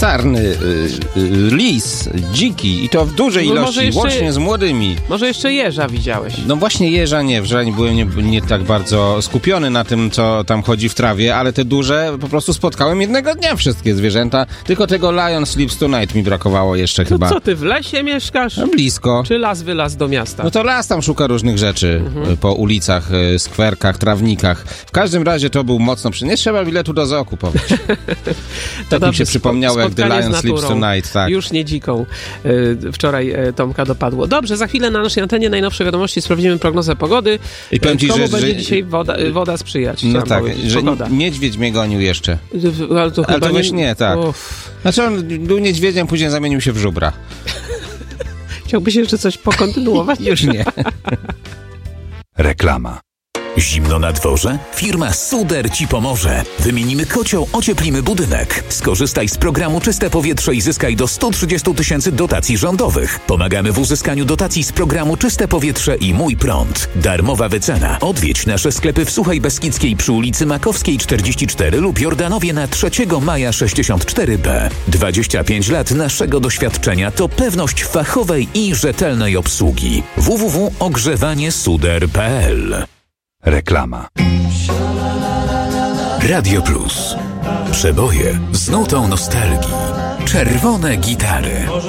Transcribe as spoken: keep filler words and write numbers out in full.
sarny, y, y, lis, dziki i to w dużej No może ilości, jeszcze- łącznie z młodymi. Może jeszcze jeża widziałeś. No właśnie jeża nie, wczoraj byłem nie, nie tak bardzo skupiony na tym, co tam chodzi w trawie, ale te duże po prostu spotkałem jednego dnia wszystkie zwierzęta, tylko tego Lion Sleeps Tonight mi brakowało jeszcze To chyba. co, ty w lesie mieszkasz? No blisko. Czy las wylaz do miasta? No to las tam szuka różnych rzeczy Mhm. po ulicach, y, skwerkach, trawnikach. W każdym razie to był mocno przy... Nie trzeba biletu do zoo kupować. Tak mi dobrze, się przypomniało, jak The spotkanie z Lion Sleeps naturą. Tonight, tak. Już nie dziką. Y, Wczoraj y, Tomka dopadło. Dobrze, za chwilę na naszej antenie najnowsze wiadomości, sprawdzimy prognozę pogody. I powiem ci, Komu że- będzie że- dzisiaj woda, y, woda sprzyjać? No chciałem tak, powiedzieć. że Pogoda. niedźwiedź mnie gonił jeszcze. Y, Ale to, Ale chyba to we śnie, tak. Uff. Znaczy on był niedźwiedziem, później zamienił się w żubra. Chciałbyś jeszcze coś pokontynuować? Już nie. Reklama. Zimno na dworze? Firma Suder Ci pomoże. Wymienimy kocioł, ocieplimy budynek. Skorzystaj z programu Czyste Powietrze i zyskaj do sto trzydzieści tysięcy dotacji rządowych. Pomagamy w uzyskaniu dotacji z programu Czyste Powietrze i Mój Prąd. Darmowa wycena. Odwiedź nasze sklepy w Suchej Beskidzkiej przy ulicy Makowskiej czterdzieści cztery lub Jordanowie na trzeciego maja sześćdziesiąt cztery B. dwadzieścia pięć lat naszego doświadczenia to pewność fachowej i rzetelnej obsługi. w w w kropka ogrzewanie suder kropka p l. Reklama. Radio Plus. Przeboje z nutą nostalgii. Czerwone gitary.